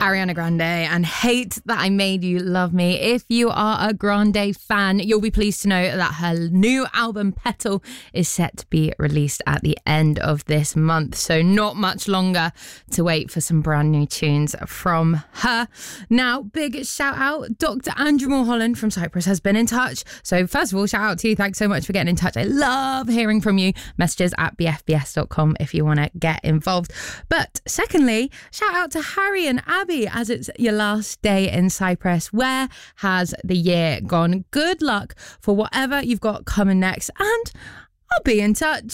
Ariana Grande and Hate That I Made You Love Me. If you are a Grande fan, you'll be pleased to know that her new album Petal is set to be released at the end of this month. So not much longer to wait for some brand new tunes from her. Now, big shout out, Dr. Andrew Mulholland from Cyprus has been in touch. So first of all, shout out to you. Thanks so much for getting in touch. I love hearing from you. Messages at bfbs.com if you want to get involved. But secondly, shout out to Harry and Abby as it's your last day in Cyprus. Where has the year gone? Good luck for whatever you've got coming next, and I'll be in touch.